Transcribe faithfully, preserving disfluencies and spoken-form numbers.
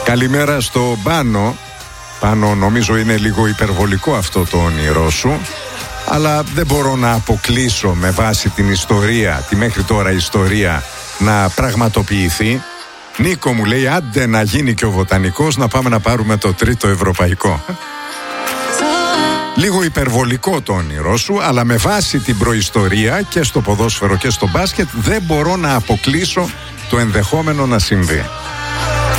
Καλημέρα στο Πάνο. Πάνο, νομίζω είναι λίγο υπερβολικό αυτό το όνειρό σου, αλλά δεν μπορώ να αποκλείσω με βάση την ιστορία, τη μέχρι τώρα ιστορία, να πραγματοποιηθεί. Νίκο, μου λέει, άντε να γίνει και ο βοτανικός, να πάμε να πάρουμε το τρίτο ευρωπαϊκό. Λίγο υπερβολικό το όνειρό σου, αλλά με βάση την προϊστορία και στο ποδόσφαιρο και στο μπάσκετ δεν μπορώ να αποκλείσω το ενδεχόμενο να συμβεί.